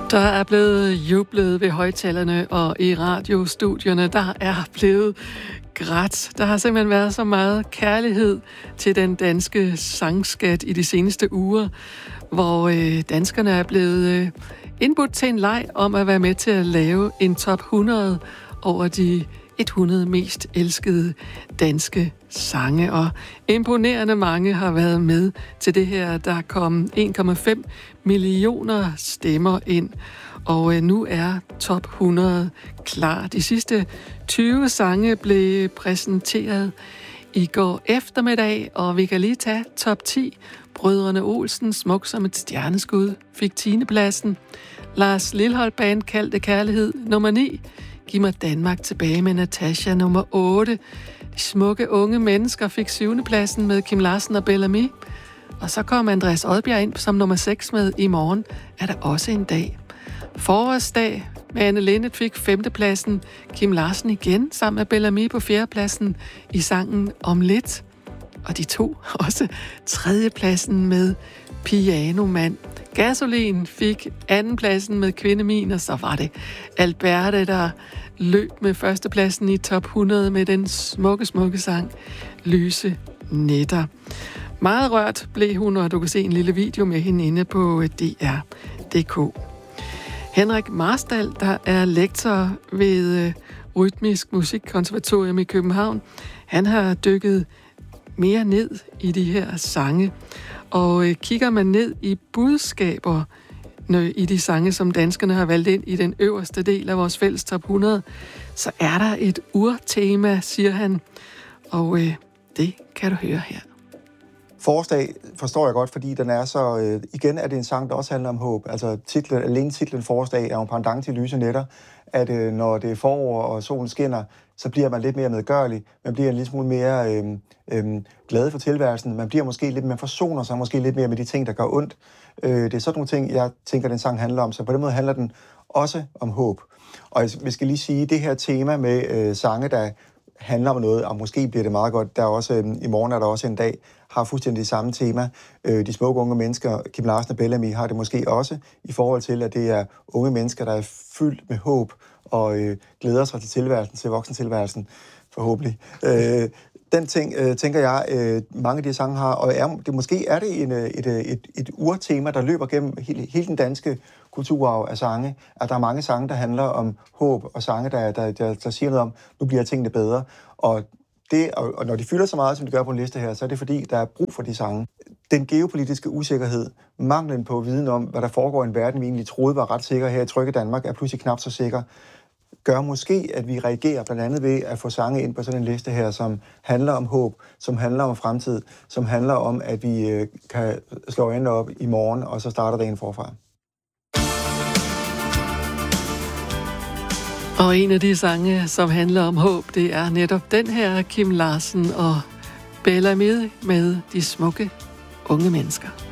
Der er blevet jublet ved højtalerne og i radiostudierne. Der er blevet grædt. Der har simpelthen været så meget kærlighed til den danske sangskat i de seneste uger, hvor danskerne er blevet indbudt til en leg om at være med til at lave en top 100 over de 100 mest elskede danske sange, og imponerende mange har været med til det her. Der kom 1,5 millioner stemmer ind, og nu er top 100 klar. De sidste 20 sange blev præsenteret i går eftermiddag, og vi kan lige tage top 10. Brødrene Olsen, Smuk som et stjerneskud, fik 10. pladsen. Lars Lilholt Band, Kald det kærlighed, nummer 9. Giv mig Danmark tilbage med Natasha, nummer 8. De smukke unge mennesker fik 7. pladsen med Kim Larsen og Bellamy. Og så kom Andreas Odbjerg ind som nummer 6 med I morgen er der også en dag. Forårsdag med Anne Linnet fik 5. pladsen. Kim Larsen igen sammen med Bellamy på 4. pladsen i sangen Om lidt. Og de to også 3. pladsen med Pianomand. Gasolin fik 2. pladsen med Kvindemin, og så var det Alberte, der løb med 1. pladsen i top 100 med den smukke sang Lyse Nætter. Meget rørt blev hun, og du kan se en lille video med hende inde på DR.dk. Henrik Marstal, der er lektor ved Rytmisk Musikkonservatorium i København, han har dykket mere ned i de her sange. Og kigger man ned i budskaber i de sange, som danskerne har valgt ind i den øverste del af vores fælles top 100, så er der et urtema, siger han. Og det kan du høre her. Forårsdag forstår jeg godt, fordi den er så... igen er det en sang, der også handler om håb. Altså alene titlen Forårsdag er jo en pendant til Lyse Nætter, at når det er forår og solen skinner, så bliver man lidt mere medgørlig. Man bliver en lille smule mere glad for tilværelsen. Man bliver måske lidt mere forsoner sig, måske lidt mere med de ting, der gør ondt. Det er sådan nogle ting, jeg tænker, den sang handler om. Så på den måde handler den også om håb. Og vi skal lige sige, det her tema med sange, der handler om noget, og måske bliver det meget godt. Der er også, i morgen er der også en dag, har fuldstændig det samme tema. De smukke unge mennesker, Kim Larsen og Bellamy, har det måske også i forhold til, at det er unge mennesker, der er fyldt med håb og glæder sig til tilværelsen, til voksentilværelsen, forhåbentlig. Den ting, tænker jeg, mange af de sange har, og måske er det et urtema, der løber gennem hele den danske kulturarv af sange, at der er mange sange, der handler om håb, og sange, der siger noget om, nu bliver tingene bedre. Og når de fylder så meget, som de gør på en liste her, så er det fordi, der er brug for de sange. Den geopolitiske usikkerhed, manglen på viden om, hvad der foregår i en verden, vi egentlig troede var ret sikker her i trygge Danmark, er pludselig knap så sikker, gør måske, at vi reagerer blandt andet ved at få sange ind på sådan en liste her, som handler om håb, som handler om fremtid, som handler om, at vi kan slå øjnene op i morgen, og så starter dagen forfra. Og en af de sange, som handler om håb, det er netop den her Kim Larsen og Bellamy med De smukke unge mennesker.